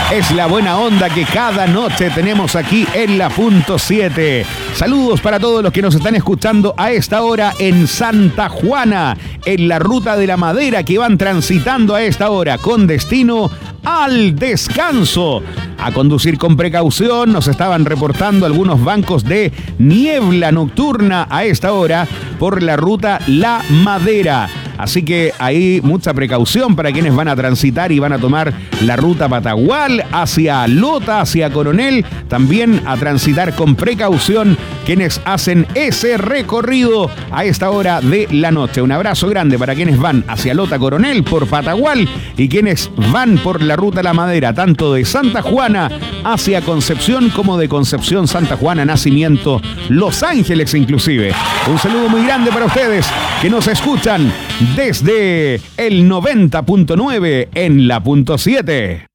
Es la buena onda que cada noche tenemos aquí en la Punto 7. Saludos para todos los que nos están escuchando a esta hora en Santa Juana, en la ruta de la madera, que van transitando a esta hora con destino al descanso. A conducir con precaución, nos estaban reportando algunos bancos de niebla nocturna a esta hora por la ruta La Madera. Así que ahí mucha precaución para quienes van a transitar y van a tomar la ruta Patagual hacia Lota, hacia Coronel. También a transitar con precaución quienes hacen ese recorrido a esta hora de la noche. Un abrazo grande para quienes van hacia Lota, Coronel por Patagual y quienes van por la ruta La Madera, tanto de Santa Juana hacia Concepción como de Concepción, Santa Juana, Nacimiento, Los Ángeles inclusive. Un saludo muy grande para ustedes que nos escuchan desde el 90.9 en la Punto 7.